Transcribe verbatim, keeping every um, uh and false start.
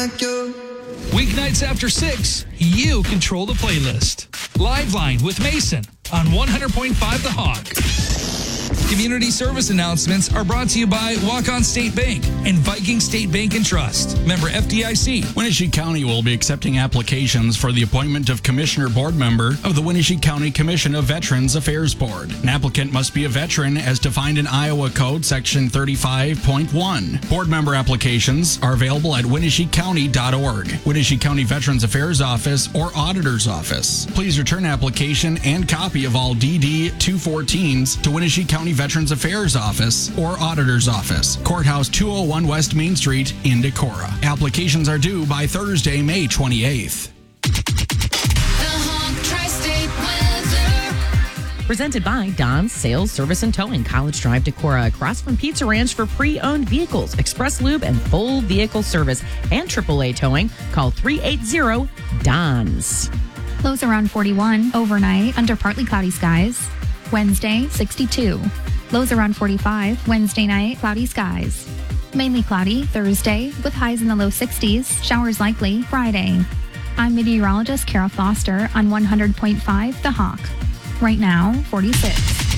like you. Weeknights after six, you control the playlist. Live Line with Mason on one hundred point five The Hawk. Community service announcements are brought to you by Walk-On State Bank and Viking State Bank and Trust. Member F D I C. Wenatchee County will be accepting applications for the appointment of Commissioner Board Member of the Wenatchee County Commission of Veterans Affairs Board. An applicant must be a veteran as defined in Iowa Code Section thirty-five point one. Board member applications are available at wenatchee county dot org, Wenatchee County Veterans Affairs Office, or Auditor's Office. Please return application and copy of all D D two fourteens to Wenatchee County Veterans Affairs Office or Auditor's Office, Courthouse two oh one West Main Street in Decorah. Applications are due by Thursday, May twenty-eighth. Presented by Don's Sales, Service, and Towing, College Drive, Decorah, across from Pizza Ranch for pre-owned vehicles, express lube, and full vehicle service, and triple A towing. Call three eight zero D O N S. Lows around forty-one overnight under partly cloudy skies. Wednesday, sixty-two. Lows around forty-five. Wednesday night, cloudy skies. Mainly cloudy Thursday with highs in the low sixties. Showers likely Friday. I'm meteorologist Kara Foster on one hundred point five The Hawk. Right now, forty-six.